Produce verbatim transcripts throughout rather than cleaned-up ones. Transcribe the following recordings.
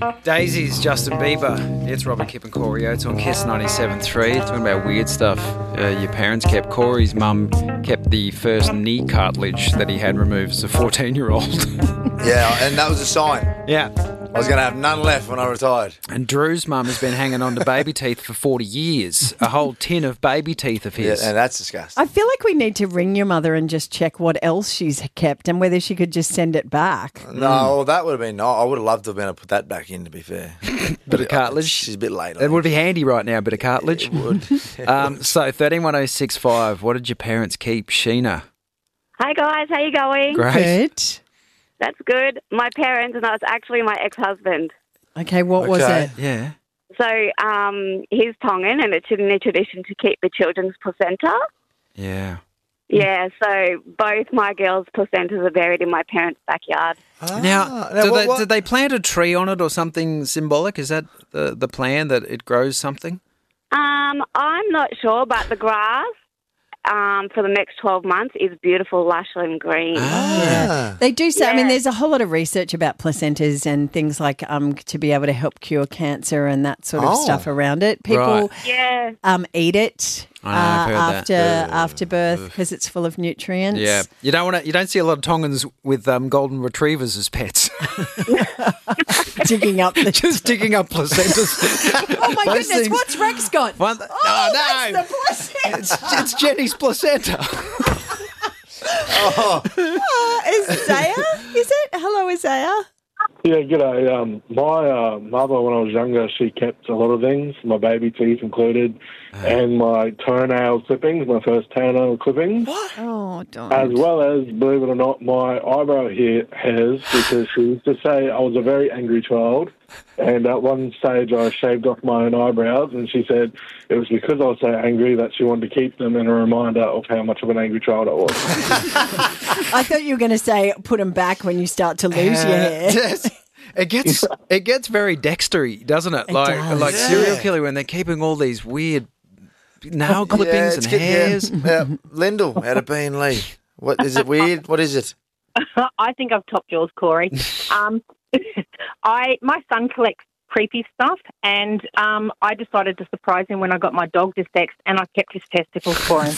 Daisy's Justin Bieber. It's Robert, Kip and Corey Oates on Kiss ninety-seven point three. Talking about weird stuff uh, your parents kept. Corey's mum kept the first knee cartilage that he had removed as a fourteen-year-old. Yeah, and that was a sign. Yeah. I was going to have none left when I retired. And Drew's mum has been hanging on to baby teeth for forty years. A whole tin of baby teeth of his. Yeah, and that's disgusting. I feel like we need to ring your mother and just check what else she's kept and whether she could just send it back. No, well, that would have been nice. I would have loved to have been able to put that back in, to be fair. Bit of cartilage. She's a bit late. It would be handy right now, a bit of cartilage. It would. um, so, thirteen one oh six five, what did your parents keep? Sheena. Hi guys, how you going? Great. Good. That's good. My parents, and that's actually my ex-husband. Okay, what was Okay. it? Yeah. So um, he's Tongan, and it's in their tradition to keep the children's placenta. Yeah. Yeah, so both my girls' placentas are buried in my parents' backyard. Ah, Now, now do what- they, what- did they plant a tree on it or something symbolic? Is that the, the plan, that it grows something? Um, I'm not sure, but the grass um, for the next twelve months is beautiful, lush and green. Ah. They do say, I mean, Yeah. there's a whole lot of research about placentas and things like um to be able to help cure cancer and that sort of Oh. stuff around it. People Right. Yeah. um eat it uh, I know, I've heard that. after after birth because it's full of nutrients. Yeah. You don't want to. You don't see a lot of Tongans with um, golden retrievers as pets. digging up the. Just digging up placentas. Oh my Those goodness! things- What's Rex got? One- Oh, no, that's no. the placenta. It's, it's Jenny's placenta. Uh, Isaiah, is it? Hello, Isaiah. Yeah, g'day. Um, my uh, mother, when I was younger, she kept a lot of things, my baby teeth included, and my toenail clippings, my first toenail clippings, Oh, don't. as well as, believe it or not, my eyebrow hair, hairs, because she used to say I was a very angry child, and at one stage I shaved off my own eyebrows, and she said it was because I was so angry that she wanted to keep them and a reminder of how much of an angry child I was. I thought you were going to say put them back when you start to lose your hair. Yes. It gets it gets very Dextery, doesn't it? It like does. like Yeah. serial killer when they're keeping all these weird nail clippings Yeah, and it's good, hairs. Yeah. Yeah. Lyndall, out of Bean Lee. What, is it weird? What is it? I think I've topped yours, Corey. um, I my son collects creepy stuff, and um, I decided to surprise him when I got my dog this text, and I kept his testicles for him.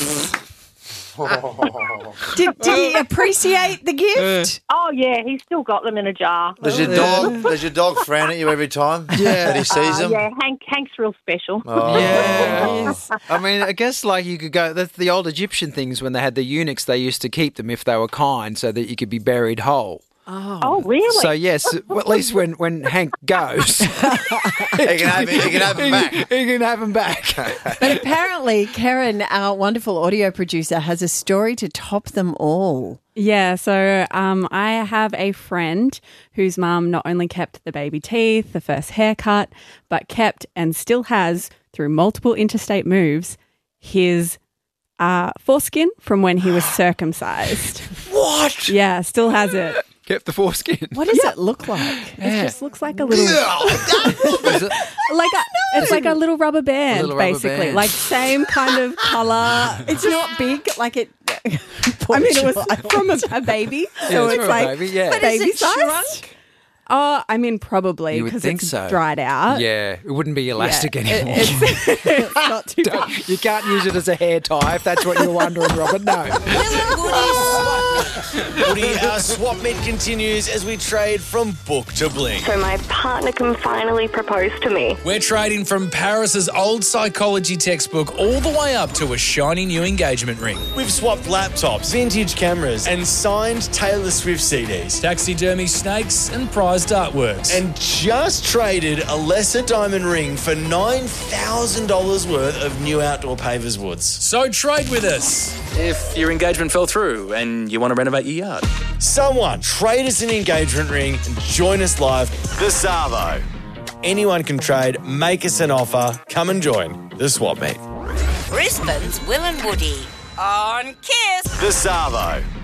Did, did he appreciate the gift? Oh yeah, he's still got them in a jar. Does your dog does your dog frown at you every time that he sees Uh, them? yeah, Hank Hank's real special. Oh. Yeah. I mean, I guess like you could go, that's the old Egyptian things when they had the eunuchs, they used to keep them if they were kind so that you could be buried whole. Oh really? So, yes, well, at least when, when Hank goes, He can have it, he can have them back. he can have them back. But apparently, Karen, our wonderful audio producer, has a story to top them all. Yeah, so um, I have a friend whose mum not only kept the baby teeth, the first haircut, but kept and still has, through multiple interstate moves, his uh, foreskin from when he was circumcised. What? Yeah, still has it. Kept the foreskin. What does it look like? It just looks like a little, Is it? like a, it's like a little rubber band, A little rubber basically, band. like same kind of color. It's not big, like it. I mean, it was from a, a baby, so it's it's from a like baby, yeah. But is baby it size. shrunk? Oh, I mean, probably You would because think it's so. dried out. Yeah, it wouldn't be elastic Yeah, anymore. it- it's, it's not too big. Don't- you can't use it as a hair tie if that's what you're wondering, Robert. No. Woody, our swap meet continues as we trade from book to bling. So my partner can finally propose to me. We're trading from Paris's old psychology textbook all the way up to a shiny new engagement ring. We've swapped laptops, vintage cameras, and signed Taylor Swift C Ds. Taxidermy snakes and prized artworks. And just traded a lesser diamond ring for nine thousand dollars worth of new outdoor pavers woods. So trade with us. If your engagement fell through and you want to renovate your yard. Someone trade us an engagement ring and join us live. The Savo. Anyone can trade, make us an offer, come and join the swap meet. Brisbane's Will and Woody on Kiss. The Savo.